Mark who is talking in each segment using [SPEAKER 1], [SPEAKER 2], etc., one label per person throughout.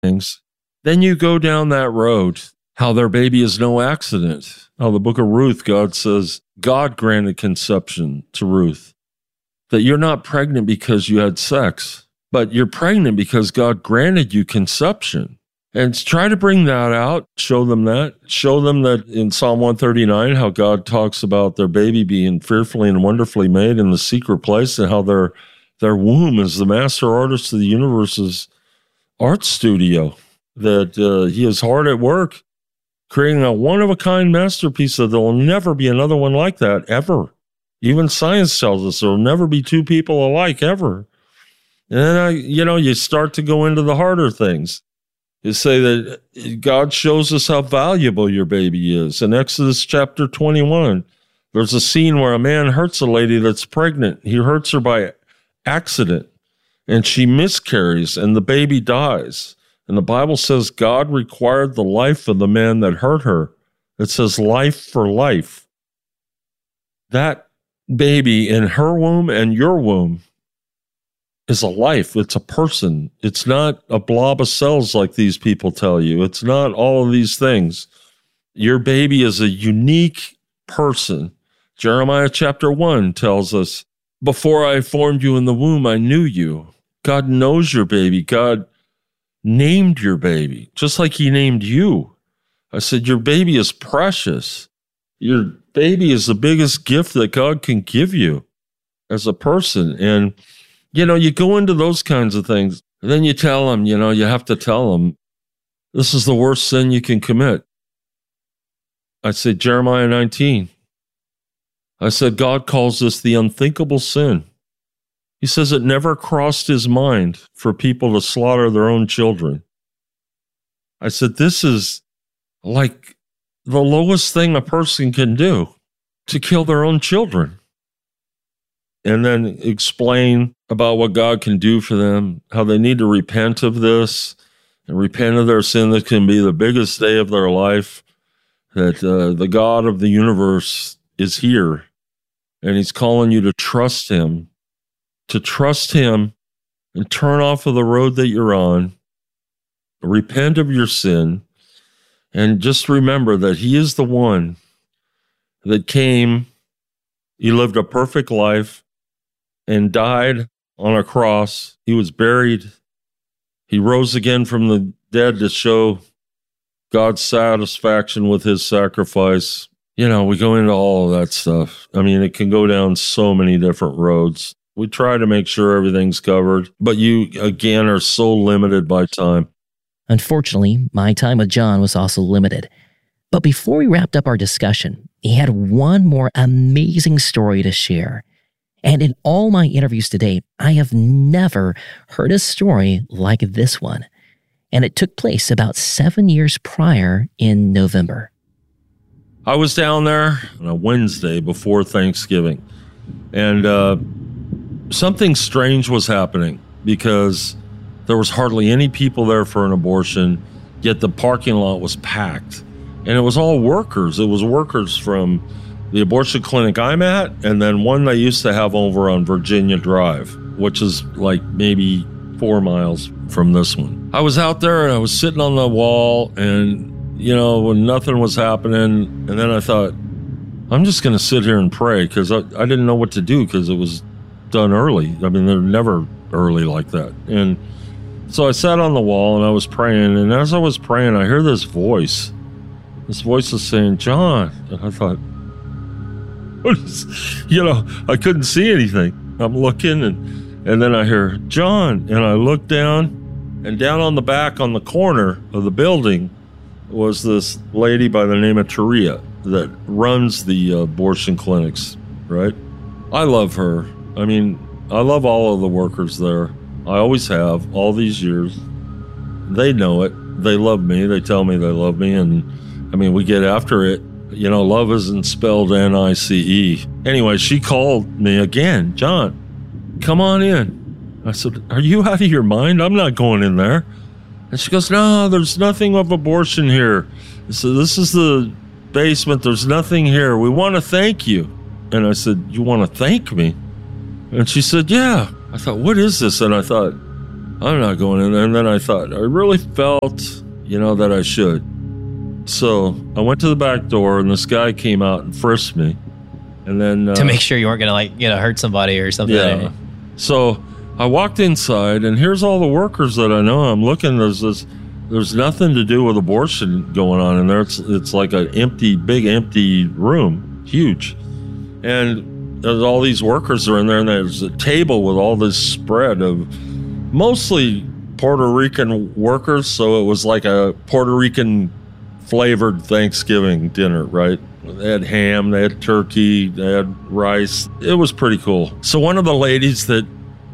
[SPEAKER 1] things. Then you go down that road, how their baby is no accident. How the book of Ruth, God says, God granted conception to Ruth. That you're not pregnant because you had sex, but you're pregnant because God granted you conception. And try to bring that out, show them that. Show them that in Psalm 139, how God talks about their baby being fearfully and wonderfully made in the secret place, and how their womb is the master artist of the universe's art studio, that he is hard at work creating a one-of-a-kind masterpiece that there will never be another one like that, ever. Even science tells us there will never be two people alike, ever. And then, you start to go into the harder things. You say that God shows us how valuable your baby is. In Exodus chapter 21, there's a scene where a man hurts a lady that's pregnant. He hurts her by accident, and she miscarries, and the baby dies. And the Bible says God required the life of the man that hurt her. It says life for life. That baby in her womb and your womb is a life. It's a person. It's not a blob of cells like these people tell you. It's not all of these things. Your baby is a unique person. Jeremiah chapter 1 tells us, before I formed you in the womb, I knew you. God knows your baby. God named your baby, just like he named you. I said, your baby is precious. Your baby is the biggest gift that God can give you as a person. And you go into those kinds of things, and then you tell them, you have to tell them, this is the worst sin you can commit. I said, Jeremiah 19. I said, God calls this the unthinkable sin. He says it never crossed his mind for people to slaughter their own children. I said, this is like the lowest thing a person can do, to kill their own children. And then explain about what God can do for them, how they need to repent of this and repent of their sin. That can be the biggest day of their life, that the God of the universe is here, and he's calling you to trust him and turn off of the road that you're on, repent of your sin, and just remember that he is the one that came, he lived a perfect life, and died on a cross. He was buried. He rose again from the dead to show God's satisfaction with his sacrifice. We go into all of that stuff. I mean, it can go down so many different roads. We try to make sure everything's covered, but you, again, are so limited by time.
[SPEAKER 2] Unfortunately, my time with John was also limited. But before we wrapped up our discussion, he had one more amazing story to share. And in all my interviews to date, I have never heard a story like this one. And it took place about 7 years prior in November.
[SPEAKER 1] I was down there on a Wednesday before Thanksgiving, and something strange was happening because there was hardly any people there for an abortion, yet the parking lot was packed. And it was all workers. It was workers from the abortion clinic I'm at, and then one they used to have over on Virginia Drive, which is like maybe 4 miles from this one. I was out there and I was sitting on the wall, and when nothing was happening, and then I thought, I'm just going to sit here and pray, because I didn't know what to do, because it was done early. I mean, they're never early like that. And so I sat on the wall and I was praying, and as I was praying, I hear this voice. This voice is saying, John. And I thought, I couldn't see anything. I'm looking, and then I hear, John. And I look down, and down on the back on the corner of the building was this lady by the name of Taria that runs the abortion clinics, right? I love her. I mean, I love all of the workers there. I always have, all these years. They know it. They love me. They tell me they love me. And, I mean, we get after it. Love isn't spelled N-I-C-E. Anyway, she called me again. John, come on in. I said, are you out of your mind? I'm not going in there. And she goes, no, there's nothing of abortion here. So this is the basement. There's nothing here. We want to thank you. And I said, you want to thank me? And she said, yeah. I thought, what is this? And I thought, I'm not going in there. And then I thought, I really felt, that I should. So I went to the back door, and this guy came out and frisked me. And then
[SPEAKER 3] to make sure you weren't going to hurt somebody or something.
[SPEAKER 1] Yeah. So I walked inside, and here's all the workers that I know. I'm looking, there's nothing to do with abortion going on in there. It's like an big empty room, huge. And there's all these workers are in there, and there's a table with all this spread of mostly Puerto Rican workers. So it was like a Puerto Rican flavored Thanksgiving dinner, right? They had ham, they had turkey, they had rice. It was pretty cool. So one of the ladies that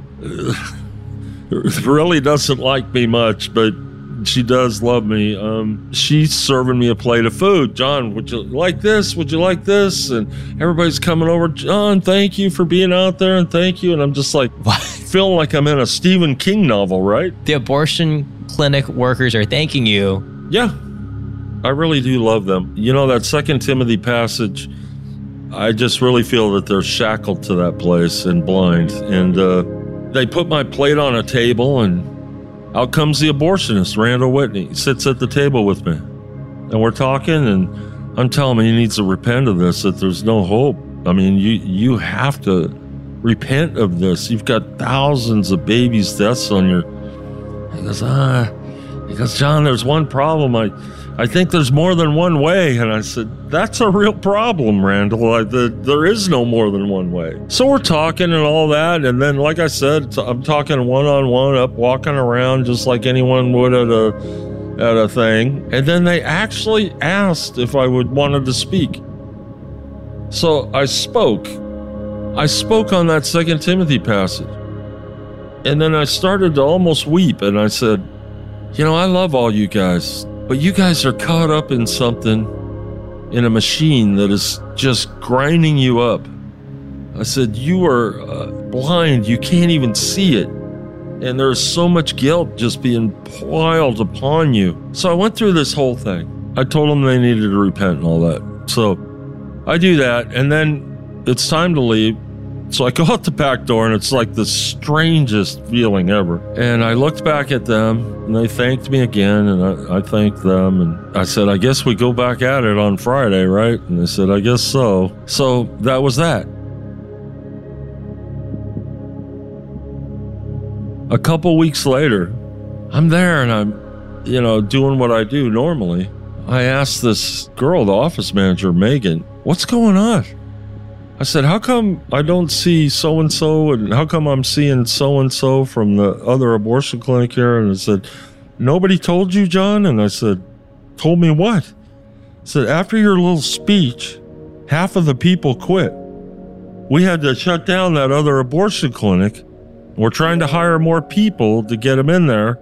[SPEAKER 1] really doesn't like me much, but she does love me. She's serving me a plate of food. John, would you like this? Would you like this? And everybody's coming over. John, thank you for being out there, and thank you. And I'm just like, feeling like I'm in a Stephen King novel, right?
[SPEAKER 3] The abortion clinic workers are thanking you.
[SPEAKER 1] Yeah, I really do love them. That 2 Timothy passage, I just really feel that they're shackled to that place and blind. And they put my plate on a table, and out comes the abortionist, Randall Whitney. He sits at the table with me. And we're talking, and I'm telling him he needs to repent of this, that there's no hope. I mean, you have to repent of this. You've got thousands of babies' deaths on your... He goes, John, there's one problem. I think there's more than one way. And I said, that's a real problem, Randall. There is no more than one way. So we're talking and all that. And then, like I said, I'm talking one-on-one, up walking around just like anyone would at a thing. And then they actually asked if I wanted to speak. So I spoke. I spoke on that 2 Timothy passage. And then I started to almost weep. And I said, I love all you guys, but you guys are caught up in something, in a machine that is just grinding you up. I said, you are blind. You can't even see it. And there's so much guilt just being piled upon you. So I went through this whole thing. I told them they needed to repent and all that. So I do that, and then it's time to leave. So I go out the back door, and it's like the strangest feeling ever. And I looked back at them, and they thanked me again, and I thanked them. And I said, I guess we go back at it on Friday, right? And they said, I guess so. So that was that. A couple weeks later, I'm there, and I'm, doing what I do normally. I asked this girl, the office manager, Megan, what's going on? I said, how come I don't see so-and-so, and how come I'm seeing so-and-so from the other abortion clinic here? And I said, nobody told you, John? And I said, told me what? I said, after your little speech, half of the people quit. We had to shut down that other abortion clinic. We're trying to hire more people to get them in there.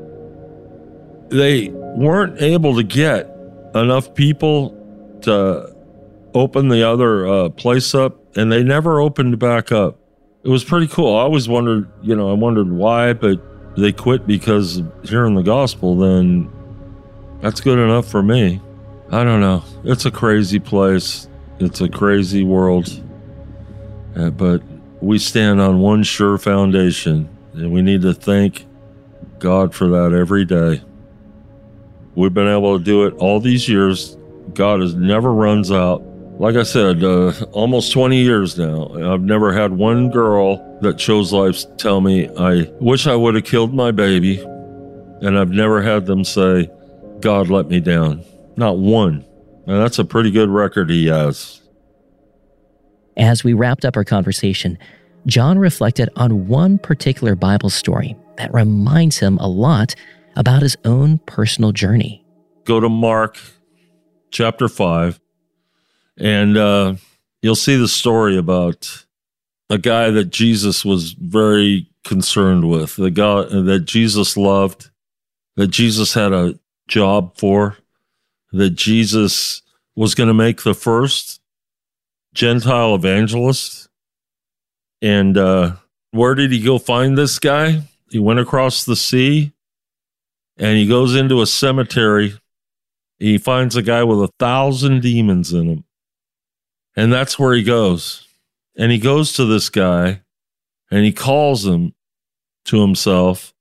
[SPEAKER 1] They weren't able to get enough people to open the other place up, and they never opened back up. It was pretty cool. I always wondered, I wondered why, but they quit because of hearing the gospel. Then that's good enough for me. I don't know. It's a crazy place. It's a crazy world. But we stand on one sure foundation, and we need to thank God for that every day. We've been able to do it all these years. God never runs out. Like I said, almost 20 years now, I've never had one girl that chose life tell me, I wish I would have killed my baby. And I've never had them say, God let me down. Not one. And that's a pretty good record he has.
[SPEAKER 2] As we wrapped up our conversation, John reflected on one particular Bible story that reminds him a lot about his own personal journey.
[SPEAKER 1] Go to Mark chapter 5. And you'll see the story about a guy that Jesus was very concerned with, the guy that Jesus loved, that Jesus had a job for, that Jesus was going to make the first Gentile evangelist. And where did he go find this guy? He went across the sea, and he goes into a cemetery. He finds a guy with 1,000 demons in him. And that's where he goes. And he goes to this guy, and he calls him to himself.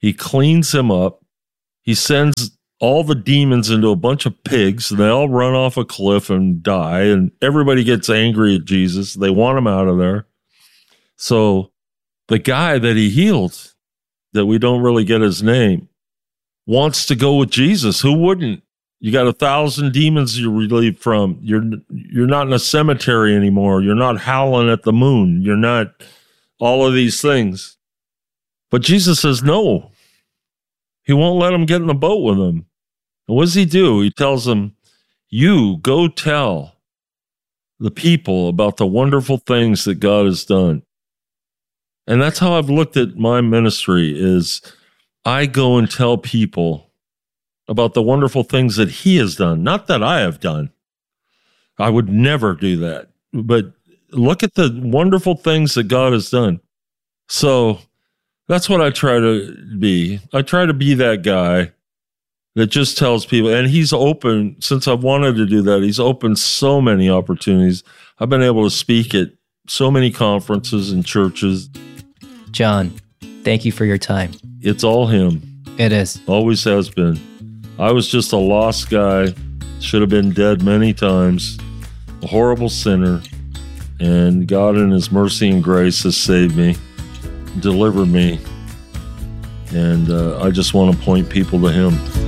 [SPEAKER 1] He cleans him up. He sends all the demons into a bunch of pigs. And they all run off a cliff and die. And everybody gets angry at Jesus. They want him out of there. So the guy that he healed, that we don't really get his name, wants to go with Jesus. Who wouldn't? You got 1,000 demons you're relieved from. You're not in a cemetery anymore. You're not howling at the moon. You're not all of these things. But Jesus says no. He won't let him get in the boat with him. And what does he do? He tells him, you go tell the people about the wonderful things that God has done. And that's how I've looked at my ministry is I go and tell people about the wonderful things that he has done, not that I have done. I would never do that. But look at the wonderful things that God has done. So that's what I try to be. I try to be that guy that just tells people, and he's open, since I've wanted to do that, he's opened so many opportunities. I've been able to speak at so many conferences and churches.
[SPEAKER 3] John, thank you for your time.
[SPEAKER 1] It's all him.
[SPEAKER 3] It is.
[SPEAKER 1] Always has been. I was just a lost guy, should have been dead many times, a horrible sinner, and God in his mercy and grace has saved me, delivered me, and I just want to point people to him.